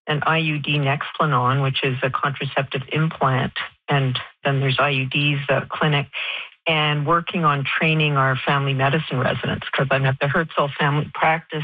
an IUD Nexplanon, which is a contraceptive implant, and then there's IUDs clinic, and working on training our family medicine residents, because I'm at the Herzl Family Practice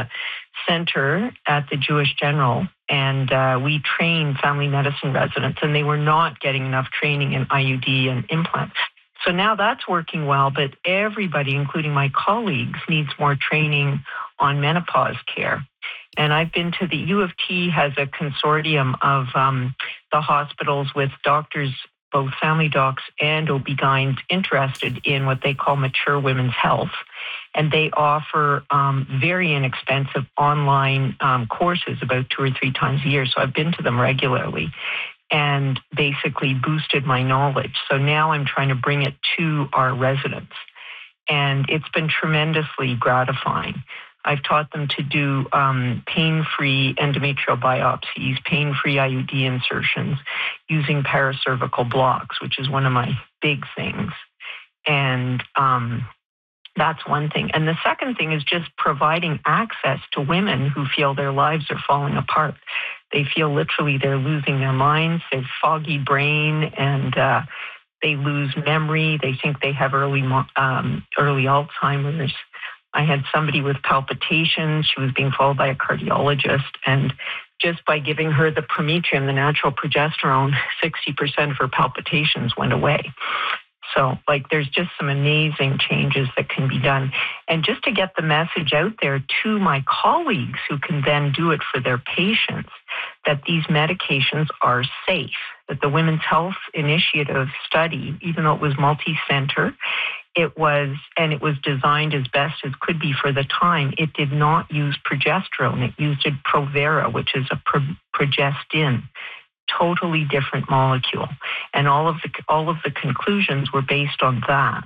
Center at the Jewish General, and we train family medicine residents, and they were not getting enough training in IUD and implants. So now that's working well, but everybody, including my colleagues, needs more training on menopause care. And I've been to the U of T has a consortium of the hospitals with doctors, both family docs and OB-GYNs, interested in what they call mature women's health. And they offer very inexpensive online courses about 2 or 3 times a year. So I've been to them regularly and basically boosted my knowledge. So now I'm trying to bring it to our residents. And it's been tremendously gratifying. I've taught them to do pain-free endometrial biopsies, pain-free IUD insertions, using paracervical blocks, which is one of my big things. And that's one thing. And the second thing is just providing access to women who feel their lives are falling apart. They feel literally they're losing their minds, they have foggy brain, and they lose memory. They think they have early Alzheimer's. I had somebody with palpitations. She was being followed by a cardiologist. And just by giving her the Prometrium, the natural progesterone, 60% of her palpitations went away. So, there's just some amazing changes that can be done. And just to get the message out there to my colleagues who can then do it for their patients, that these medications are safe, that the Women's Health Initiative study, even though it was multi-center, it was designed as best as could be for the time. It did not use progesterone. It used Provera, which is a progestin, totally different molecule. And all of the conclusions were based on that.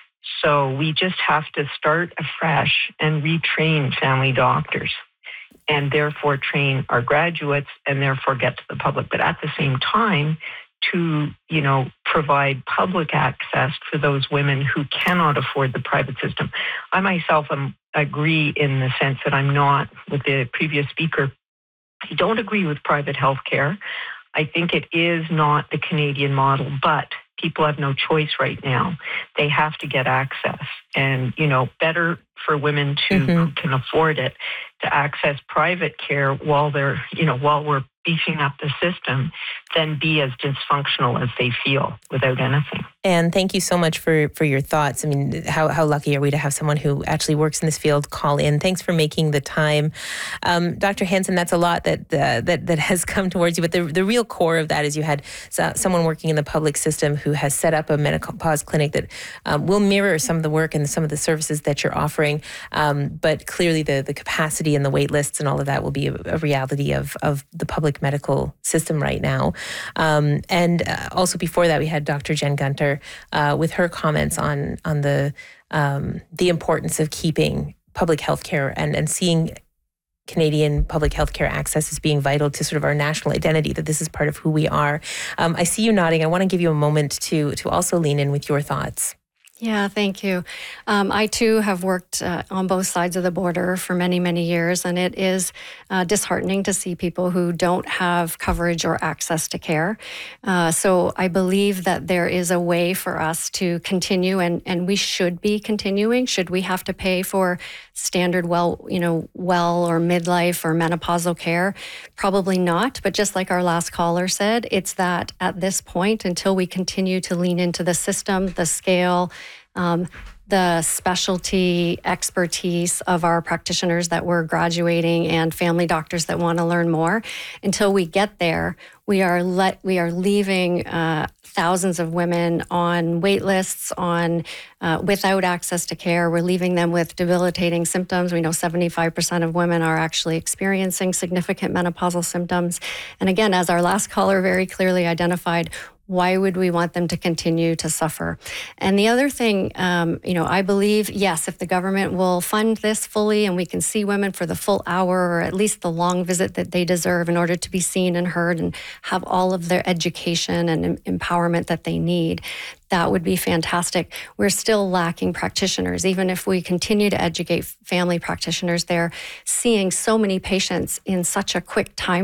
So we just have to start afresh and retrain family doctors, and therefore train our graduates, and therefore get to the public. But at the same time, to, provide public access for those women who cannot afford the private system. I myself agree in the sense that I'm not, with the previous speaker, I don't agree with private health care. I think it is not the Canadian model, but people have no choice right now. They have to get access. And, better for women who can afford it to access private care while they're, while we're beefing up the system, than be as dysfunctional as they feel without anything. And thank you so much for your thoughts. I mean, how lucky are we to have someone who actually works in this field call in? Thanks for making the time. Dr. Hansen, that's a lot that has come towards you, but the real core of that is you had someone working in the public system who has set up a menopause clinic that will mirror some of the work and some of the services that you're offering. But clearly the capacity and the wait lists and all of that will be a reality of the public medical system right now. And also before that, we had Dr. Jen Gunter with her comments on the importance of keeping public health care and seeing Canadian public health care access as being vital to sort of our national identity, that this is part of who we are. I see you nodding. I want to give you a moment to also lean in with your thoughts. Yeah, thank you. I too have worked on both sides of the border for many, many years, and it is disheartening to see people who don't have coverage or access to care. So I believe that there is a way for us to continue, and we should be continuing. Should we have to pay for standard well or midlife or menopausal care? Probably not. But just like our last caller said, it's that at this point, until we continue to lean into the system, the scale, the specialty expertise of our practitioners that we're graduating and family doctors that want to learn more, until we get there, we are leaving thousands of women on wait lists, without access to care. We're leaving them with debilitating symptoms. We know 75% of women are actually experiencing significant menopausal symptoms. And again, as our last caller very clearly identified, why would we want them to continue to suffer? And the other thing, I believe, yes, if the government will fund this fully and we can see women for the full hour or at least the long visit that they deserve in order to be seen and heard and have all of their education and empowerment that they need, that would be fantastic. We're still lacking practitioners. Even if we continue to educate family practitioners, they're seeing so many patients in such a quick time